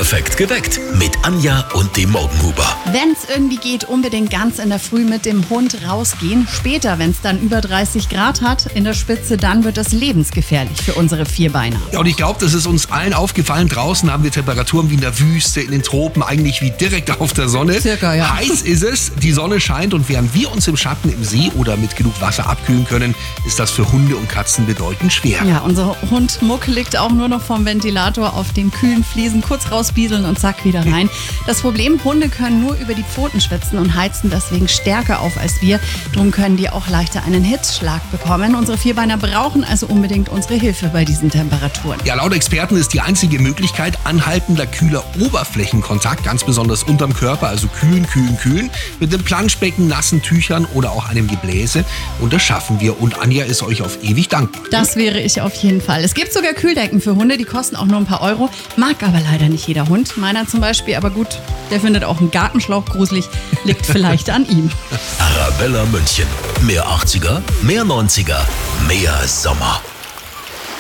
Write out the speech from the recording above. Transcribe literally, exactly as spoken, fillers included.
Perfekt geweckt mit Anja und dem Morgenhuber. Wenn es irgendwie geht, unbedingt ganz in der Früh mit dem Hund rausgehen. Später, wenn es dann über dreißig Grad hat in der Spitze, dann wird das lebensgefährlich für unsere Vierbeiner. Ja, und ich glaube, das ist uns allen aufgefallen. Draußen haben wir Temperaturen wie in der Wüste, in den Tropen, eigentlich wie direkt auf der Sonne. Circa, ja. Heiß ist es, die Sonne scheint und während wir uns im Schatten im See oder mit genug Wasser abkühlen können, ist das für Hunde und Katzen bedeutend schwer. Ja, unser Hund Muck liegt auch nur noch vom Ventilator auf den kühlen Fliesen, kurz rausbieseln und zack, wieder rein. Das Problem, Hunde können nur über die Pfoten schwitzen und heizen deswegen stärker auf als wir. Drum können die auch leichter einen Hitzschlag bekommen. Unsere Vierbeiner brauchen also unbedingt unsere Hilfe bei diesen Temperaturen. Ja, laut Experten ist die einzige Möglichkeit anhaltender, kühler Oberflächenkontakt, ganz besonders unterm Körper, also kühlen, kühlen, kühlen, mit einem Planschbecken, nassen Tüchern oder auch einem Gebläse. Und das schaffen wir. Und Anja ist euch auf ewig dankbar. Das wäre ich auf jeden Fall. Es gibt sogar Kühldecken für Hunde, die kosten auch nur ein paar Euro. Mag aber leider nicht jeder Hund. Meiner zum Beispiel, aber gut, der findet auch einen Gartenschlauch gruselig. Liegt vielleicht an ihm. Arabella München. Mehr achtziger, mehr neunziger, mehr Sommer.